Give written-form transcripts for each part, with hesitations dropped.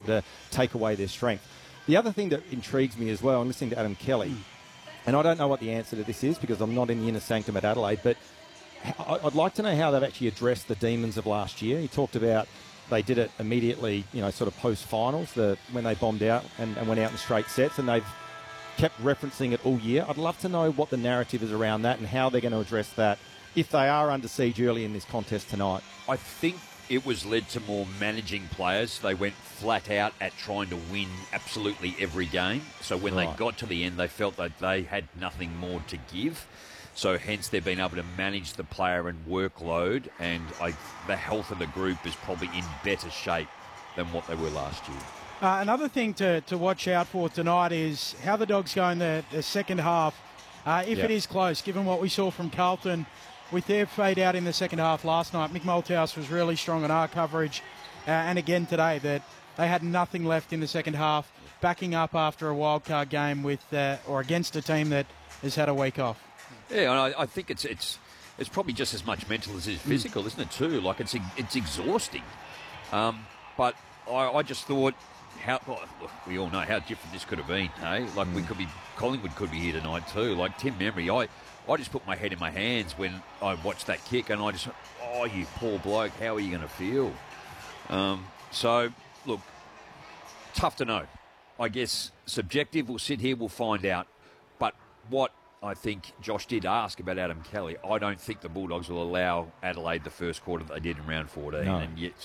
to take away their strength. The other thing that intrigues me as well, I'm listening to Adam Kelly, and I don't know what the answer to this is because I'm not in the inner sanctum at Adelaide, but I'd like to know how they've actually addressed the demons of last year. He talked about they did it immediately, sort of post-finals, when they bombed out and went out in straight sets, and they've kept referencing it all year. I'd love to know what the narrative is around that and how they're going to address that if they are under siege early in this contest tonight. I think it was led to more managing players. They went flat out at trying to win absolutely every game. So when they got to the end, they felt that they had nothing more to give. So hence they've been able to manage the player and workload, and the health of the group is probably in better shape than what they were last year. Another thing to watch out for tonight is how the Dogs go in the second half. If it is close, given what we saw from Carlton with their fade out in the second half last night, Mick Malthouse was really strong on our coverage, and again today that they had nothing left in the second half, backing up after a wildcard game with or against a team that has had a week off. Yeah, and I think it's probably just as much mental as it is physical, isn't it, too? Like, it's exhausting. But I just thought, look, we all know how different this could have been, hey? Like, Collingwood could be here tonight, too. Like, Tim Memory, I just put my head in my hands when I watched that kick, and I just, you poor bloke, how are you going to feel? So, look, tough to know. I guess subjective, we'll sit here, we'll find out. But what I think Josh did ask about Adam Kelly, I don't think the Bulldogs will allow Adelaide the first quarter that they did in round 14. No. And yet,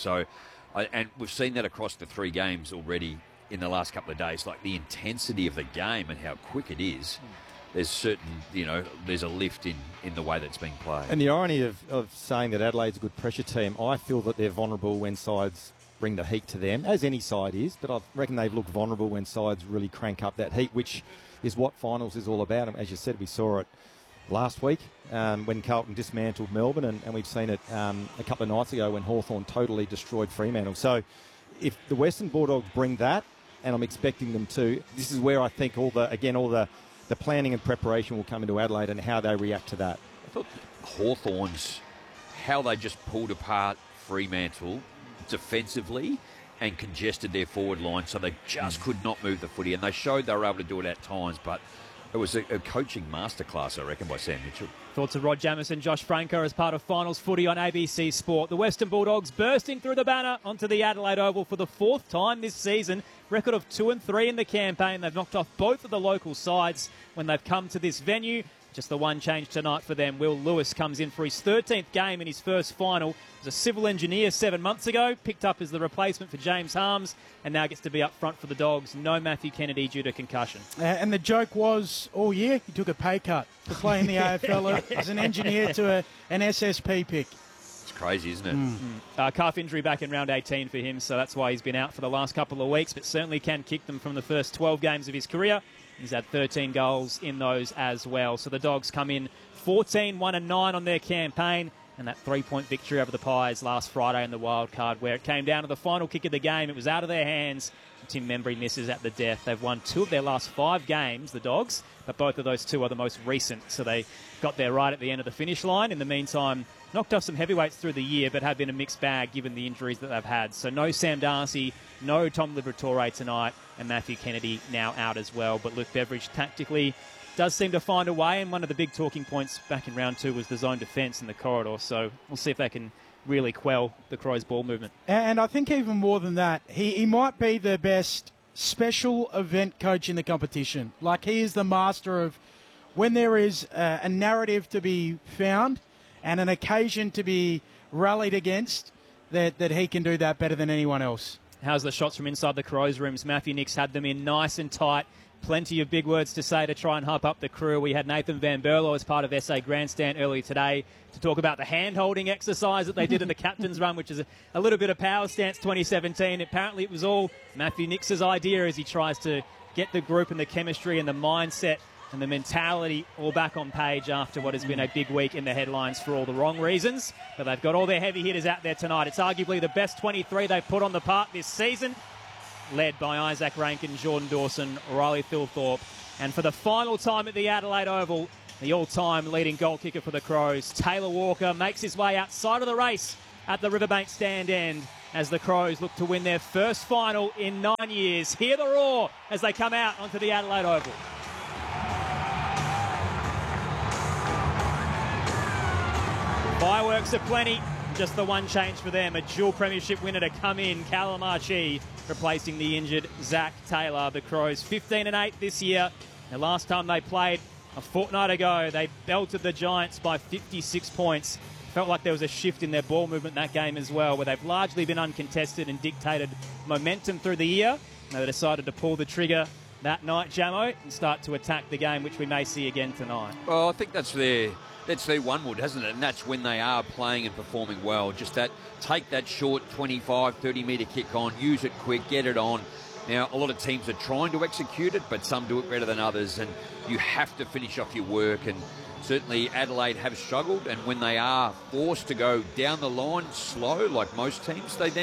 and we've seen that across the three games already in the last couple of days, like the intensity of the game and how quick it is. There's there's a lift in the way that's being played. And the irony of saying that Adelaide's a good pressure team, I feel that they're vulnerable when sides bring the heat to them, as any side is, but I reckon they've looked vulnerable when sides really crank up that heat, which is what finals is all about. And as you said, we saw it last week when Carlton dismantled Melbourne, and we've seen it a couple of nights ago when Hawthorn totally destroyed Fremantle. So if the Western Bulldogs bring that, and I'm expecting them to, this is where I think all the planning and preparation will come into Adelaide and how they react to that. I thought Hawthorn's, how they just pulled apart Fremantle defensively and congested their forward line so they just could not move the footy, and they showed they were able to do it at times, but it was a coaching masterclass, I reckon, by Sam Mitchell. Thoughts of Rod Jamieson, Josh Franco as part of Finals Footy on ABC Sport. The Western Bulldogs bursting through the banner onto the Adelaide Oval for the fourth time this season. Record of 2-3 in the campaign. They've knocked off both of the local sides when they've come to this venue. Just the one change tonight for them. Will Lewis comes in for his 13th game in his first final. He was a civil engineer 7 months ago, picked up as the replacement for James Harms, and now gets to be up front for the Dogs. No Matthew Kennedy due to concussion. And the joke was, all year, he took a pay cut to play in the AFL as an engineer to an SSP pick. It's crazy, isn't it? Calf injury back in round 18 for him, so that's why he's been out for the last couple of weeks, but certainly can kick them from the first 12 games of his career. He's had 13 goals in those as well. So the Dogs come in 14-1-9 on their campaign, and that 3-point victory over the Pies last Friday in the wild card, where it came down to the final kick of the game. It was out of their hands. Tim Membry misses at the death. They've won 2 of their last 5 games, the Dogs, but both of those 2 are the most recent. So they got there right at the end of the finish line. In the meantime, knocked off some heavyweights through the year, but have been a mixed bag given the injuries that they've had. So no Sam Darcy, no Tom Liberatore tonight, and Matthew Kennedy now out as well. But Luke Beveridge tactically does seem to find a way, and one of the big talking points back in round 2 was the zone defence in the corridor. So we'll see if they can really quell the Crows' ball movement. And I think even more than that, he might be the best special event coach in the competition. Like, he is the master of when there is a narrative to be found and an occasion to be rallied against, that he can do that better than anyone else. How's the shots from inside the Crows rooms? Matthew Nicks had them in nice and tight. Plenty of big words to say to try and hype up the crew. We had Nathan Van Berlo as part of SA Grandstand earlier today to talk about the hand-holding exercise that they did in the captain's run, which is a little bit of Power Stance 2017. Apparently it was all Matthew Nicks' idea as he tries to get the group and the chemistry and the mindset and the mentality all back on page after what has been a big week in the headlines for all the wrong reasons. But they've got all their heavy hitters out there tonight. It's arguably the best 23 they've put on the park this season, led by Isaac Rankin, Jordan Dawson, Riley Thilthorpe. And for the final time at the Adelaide Oval, the all-time leading goal kicker for the Crows, Taylor Walker, makes his way outside of the race at the Riverbank stand end. as the Crows look to win their first final in 9 years. Hear the roar as they come out onto the Adelaide Oval. Fireworks aplenty. Just the one change for them, a dual premiership winner to come in, Callum Archie, replacing the injured Zach Taylor. The Crows 15-8 this year. The last time they played a fortnight ago, they belted the Giants by 56 points. Felt like there was a shift in their ball movement in that game as well, where they've largely been uncontested and dictated momentum through the year. And they decided to pull the trigger that night, Jamo, and start to attack the game, which we may see again tonight. Well, I think that's their one wood, hasn't it? And that's when they are playing and performing well. Just that, take that short 25, 30-metre kick on, use it quick, get it on. Now, a lot of teams are trying to execute it, but some do it better than others, and you have to finish off your work. And certainly Adelaide have struggled, and when they are forced to go down the line slow, like most teams, they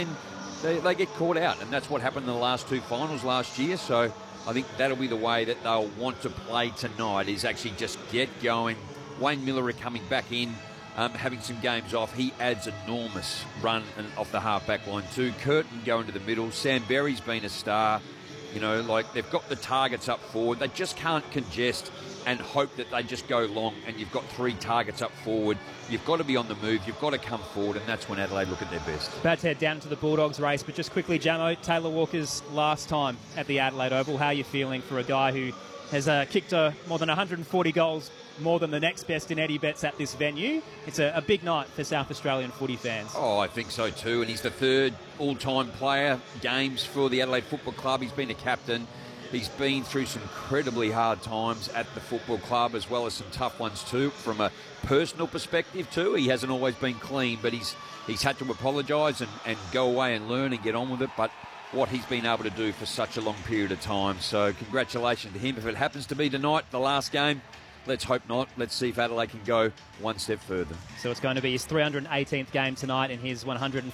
get caught out. And that's what happened in the last two finals last year. So I think that'll be the way that they'll want to play tonight, is actually just get going. Wayne Miller coming back in, having some games off. He adds enormous run off the half-back line too. Curtin going to the middle. Sam Berry's been a star. You know, like, they've got the targets up forward. They just can't congest and hope that they just go long and you've got three targets up forward. You've got to be on the move. You've got to come forward, and that's when Adelaide look at their best. About to head down to the Bulldogs race, but just quickly, Jamo, Taylor Walker's last time at the Adelaide Oval. How are you feeling for a guy who has kicked more than 140 goals, more than the next best in Eddie Betts at this venue? It's a big night for South Australian footy fans. Oh, I think so too. And he's the third all-time player games for the Adelaide Football Club. He's been a captain. He's been through some incredibly hard times at the football club, as well as some tough ones too. From a personal perspective too, he hasn't always been clean, but he's had to apologise and go away and learn and get on with it. But what he's been able to do for such a long period of time. So congratulations to him. If it happens to be tonight, the last game, let's hope not. Let's see if Adelaide can go one step further. So it's going to be his 318th game tonight and his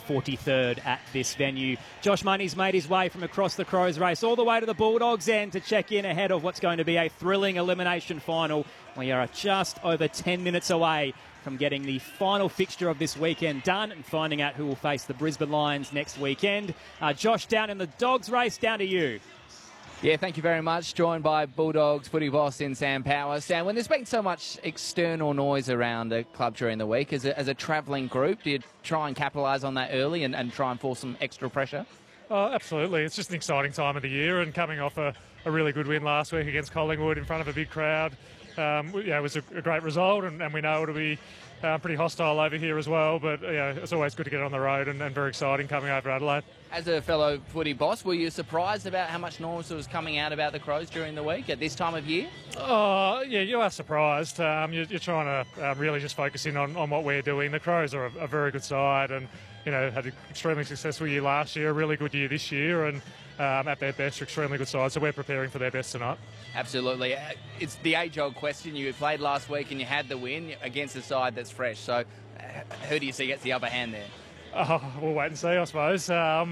143rd at this venue. Josh Money's made his way from across the Crows race all the way to the Bulldogs end to check in ahead of what's going to be a thrilling elimination final. We are just over 10 minutes away from getting the final fixture of this weekend done and finding out who will face the Brisbane Lions next weekend. Josh, down in the Dogs race, down to you. Yeah, thank you very much. Joined by Bulldogs footy boss in Sam Power. Sam, when there's been so much external noise around the club during the week, as a travelling group, do you try and capitalise on that early and try and force some extra pressure? Oh, absolutely. It's just an exciting time of the year, and coming off a really good win last week against Collingwood in front of a big crowd, it was a great result, and we know it'll be pretty hostile over here as well, but it's always good to get on the road and very exciting coming over Adelaide. As a fellow footy boss, were you surprised about how much noise was coming out about the Crows during the week at this time of year? Oh, yeah, you are surprised. You're trying to really just focus in on what we're doing. The Crows are a very good side, and had an extremely successful year last year, a really good year this year, and at their best, extremely good side. So we're preparing for their best tonight. Absolutely. It's the age-old question. You played last week and you had the win against a side that's fresh. So who do you see gets the upper hand there? Oh, we'll wait and see, I suppose.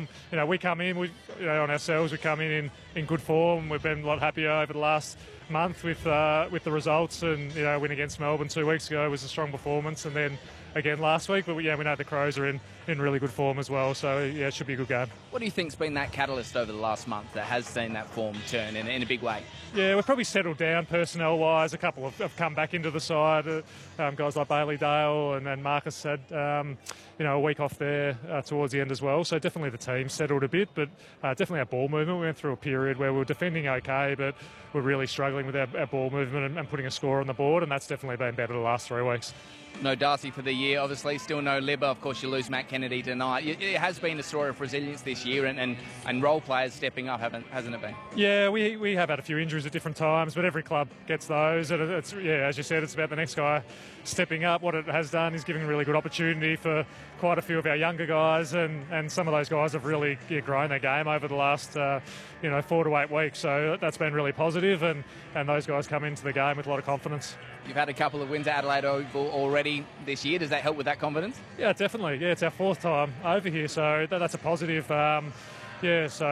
We come in, on ourselves, we come in good form. We've been a lot happier over the last month with the results, and win against Melbourne 2 weeks ago was a strong performance, and then again last week. But we know the Crows are in really good form as well, so it should be a good game. What do you think's been that catalyst over the last month that has seen that form turn in a big way? Yeah, we've probably settled down personnel-wise. A couple have come back into the side. Guys like Bailey Dale and Marcus had a week off there towards the end as well. So definitely the team settled a bit, but definitely our ball movement. We went through a period where we were defending okay, but we're really struggling with our ball movement and putting a score on the board, and that's definitely been better the last 3 weeks. No Darcy for the year, obviously. Still no Libba. Of course, you lose Matt Kennedy tonight. It has been a story of resilience this year, and role players stepping up, hasn't it been? Yeah, we have had a few injuries at different times, but every club gets those. And it's, as you said, it's about the next guy stepping up. What it has done is giving a really good opportunity for quite a few of our younger guys, and some of those guys have really grown their game over the last 4 to 8 weeks. So that's been really positive, and those guys come into the game with a lot of confidence. You've had a couple of wins at Adelaide Oval already this year. Does that help with that confidence? Yeah, definitely. Yeah, it's our 4th time over here, so that's a positive. We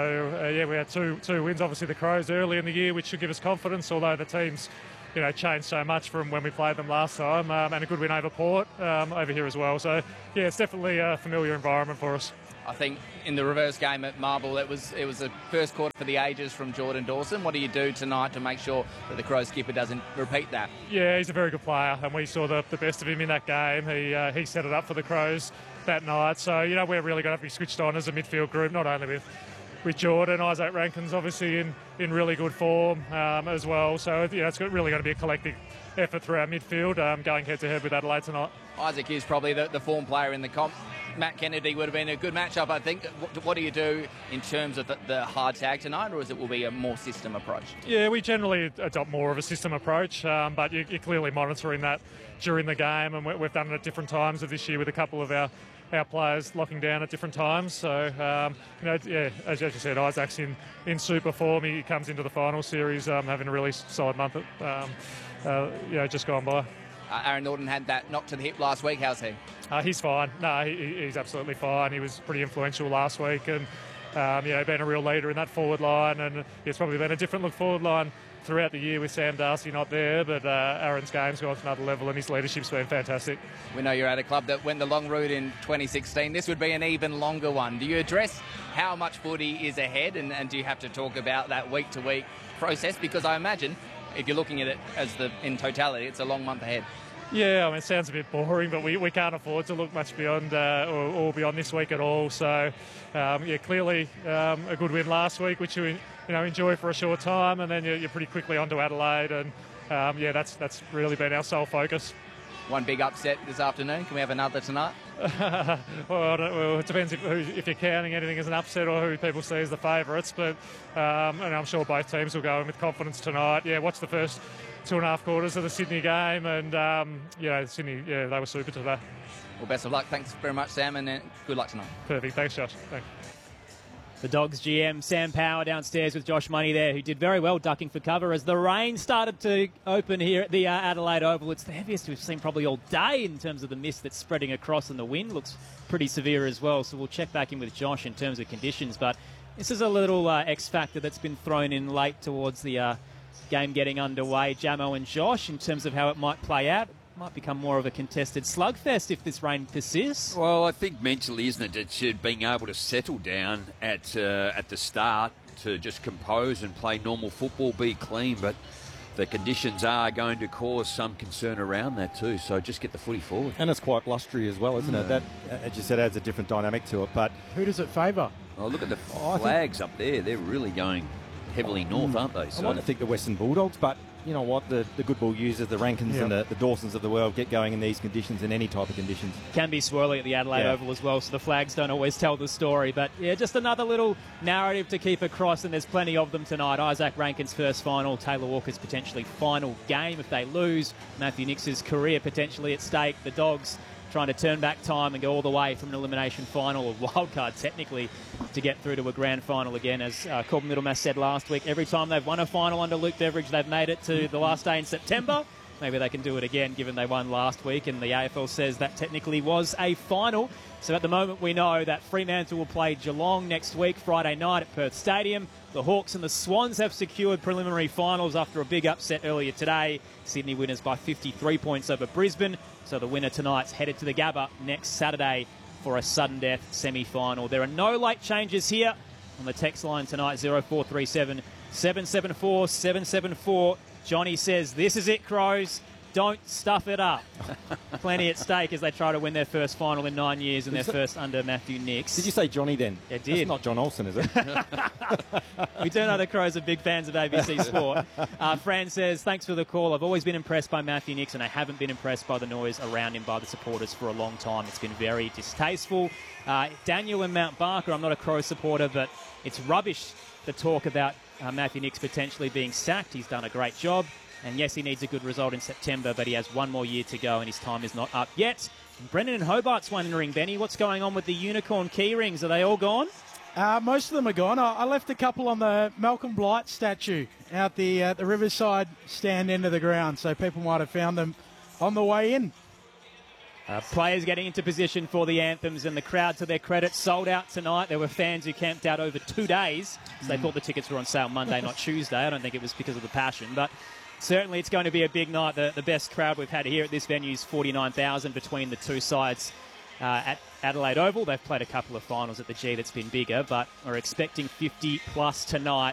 had two wins. Obviously, the Crows early in the year, which should give us confidence, although the team's changed so much from when we played them last time, and a good win over Port over here as well. So, yeah, it's definitely a familiar environment for us. I think in the reverse game at Marble, it was the first quarter for the ages from Jordan Dawson. What do you do tonight to make sure that the Crows skipper doesn't repeat that? Yeah, he's a very good player, and we saw the best of him in that game. He set it up for the Crows that night. So, we're really going to have to be switched on as a midfield group, not only with Jordan. Isaac Rankin's obviously in really good form as well. So, it's really going to be a collective effort through our midfield going head-to-head with Adelaide tonight. Isaac is probably the form player in the comp. Matt Kennedy would have been a good matchup, I think. What do you do in terms of the hard tag tonight, or will be a more system approach? Yeah, we generally adopt more of a system approach, but you're clearly monitoring that during the game, and we've done it at different times of this year with a couple of our players locking down at different times. So, as you said, Isaac's in super form. He comes into the final series having a really solid month, just gone by. Aaron Norton had that knock to the hip last week. How's he? He's fine. No, he's absolutely fine. He was pretty influential last week and, been a real leader in that forward line. And it's probably been a different look forward line throughout the year with Sam Darcy not there. But Aaron's game's gone to another level and his leadership's been fantastic. We know you're at a club that went the long route in 2016. This would be an even longer one. Do you address how much footy is ahead and do you have to talk about that week-to-week process? Because I imagine if you're looking at it as in totality, it's a long month ahead. Yeah, it sounds a bit boring, but we can't afford to look much beyond or beyond this week at all. So, clearly a good win last week, which you enjoy for a short time, and then you're pretty quickly on to Adelaide, and that's really been our sole focus. One big upset this afternoon. Can we have another tonight? Well, it depends if you're counting anything as an upset or who people see as the favourites, but and I'm sure both teams will go in with confidence tonight. Yeah, watch the first 2.5 quarters of the Sydney game, and Sydney, they were super today. Well, best of luck. Thanks very much, Sam, and good luck tonight. Perfect. Thanks, Josh. Thanks. The Dogs GM, Sam Power, downstairs with Josh Money there, who did very well ducking for cover as the rain started to open here at the Adelaide Oval. It's the heaviest we've seen probably all day in terms of the mist that's spreading across, and the wind looks pretty severe as well. So we'll check back in with Josh in terms of conditions. But this is a little X factor that's been thrown in late towards the game getting underway, Jamo and Josh, in terms of how it might play out. Might become more of a contested slugfest if this rain persists. Well, I think mentally, isn't it? It's being able to settle down at the start to just compose and play normal football, be clean, but the conditions are going to cause some concern around that too. So just get the footy forward. And it's quite blustery as well, isn't it? That, as you said, adds a different dynamic to it. But who does it favour? Oh, look at the flags up there. They're really going heavily north, aren't they? So I like to think the Western Bulldogs, but you know what? The good ball users, the Rankins and the Dawsons of the world get going in these conditions, in any type of conditions. Can be swirly at the Adelaide Oval as well, so the flags don't always tell the story. But yeah, just another little narrative to keep across, and there's plenty of them tonight. Isaac Rankin's first final, Taylor Walker's potentially final game if they lose, Matthew Nix's career potentially at stake, the Dogs trying to turn back time and go all the way from an elimination final, or wildcard technically, to get through to a grand final again. As Corbin Middlemass said last week, every time they've won a final under Luke Beveridge, they've made it to the last day in September. Maybe they can do it again, given they won last week, and the AFL says that technically was a final. So at the moment, we know that Fremantle will play Geelong next week, Friday night at Perth Stadium. The Hawks and the Swans have secured preliminary finals after a big upset earlier today. Sydney winners by 53 points over Brisbane. So the winner tonight's headed to the Gabba next Saturday for a sudden death semi-final. There are no late changes here on the text line tonight, 0437 774 774. Johnny says, this is it, Crows. Don't stuff it up. Plenty at stake as they try to win their first final in 9 years and their first under Matthew Nix. Did you say Johnny then? I did. That's not John Olsen, is it? We do know the Crows are big fans of ABC Sport. Fran says, thanks for the call. I've always been impressed by Matthew Nix, and I haven't been impressed by the noise around him by the supporters for a long time. It's been very distasteful. Daniel and Mount Barker, I'm not a Crow supporter, but it's rubbish the talk about Matthew Nix potentially being sacked. He's done a great job. And yes, he needs a good result in September, but he has one more year to go and his time is not up yet. And Brendan and Hobart's wondering, Benny, what's going on with the unicorn key rings? Are they all gone? Most of them are gone. I left a couple on the Malcolm Blight statue out the Riverside stand end of the ground, so people might have found them on the way in. Players getting into position for the anthems, and the crowd, to their credit, sold out tonight. There were fans who camped out over 2 days, so they thought the tickets were on sale Monday, not Tuesday. I don't think it was because of the passion, but certainly it's going to be a big night. The best crowd we've had here at this venue is 49,000 between the two sides at Adelaide Oval. They've played a couple of finals at the G that's been bigger, but we're expecting 50 plus tonight